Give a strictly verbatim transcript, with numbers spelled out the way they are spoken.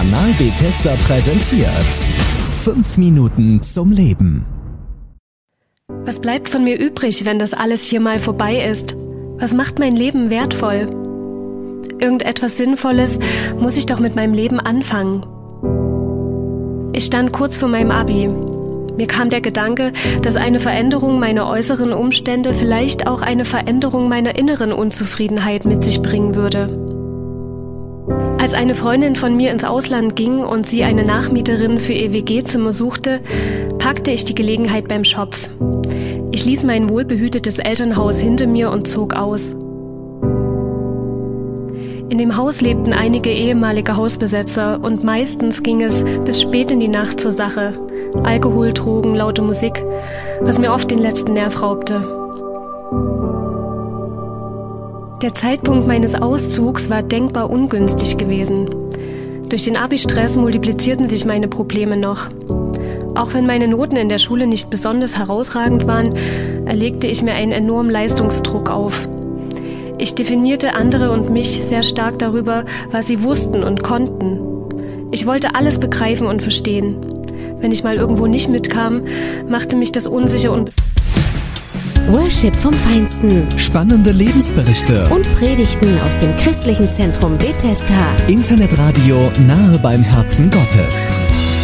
Kanal Bethesda präsentiert fünf Minuten zum Leben. Was bleibt von mir übrig, wenn das alles hier mal vorbei ist? Was macht mein Leben wertvoll? Irgendetwas Sinnvolles muss ich doch mit meinem Leben anfangen. Ich stand kurz vor meinem Abi. Mir kam der Gedanke, dass eine Veränderung meiner äußeren Umstände vielleicht auch eine Veränderung meiner inneren Unzufriedenheit mit sich bringen würde. Als eine Freundin von mir ins Ausland ging und sie eine Nachmieterin für ihr W G-Zimmer suchte, packte ich die Gelegenheit beim Schopf. Ich ließ mein wohlbehütetes Elternhaus hinter mir und zog aus. In dem Haus lebten einige ehemalige Hausbesetzer und meistens ging es bis spät in die Nacht zur Sache. Alkohol, Drogen, laute Musik, was mir oft den letzten Nerv raubte. Der Zeitpunkt meines Auszugs war denkbar ungünstig gewesen. Durch den Abi-Stress multiplizierten sich meine Probleme noch. Auch wenn meine Noten in der Schule nicht besonders herausragend waren, erlegte ich mir einen enormen Leistungsdruck auf. Ich definierte andere und mich sehr stark darüber, was sie wussten und konnten. Ich wollte alles begreifen und verstehen. Wenn ich mal irgendwo nicht mitkam, machte mich das unsicher und Worship vom Feinsten. Spannende Lebensberichte Und Predigten aus dem christlichen Zentrum Bethesda. Internetradio nahe beim Herzen Gottes.